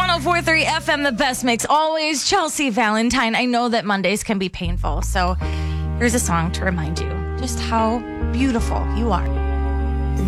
104.3 FM, the best mix always. Chelsea Valentine. I know that Mondays can be painful, so here's a song to remind you just how beautiful you are.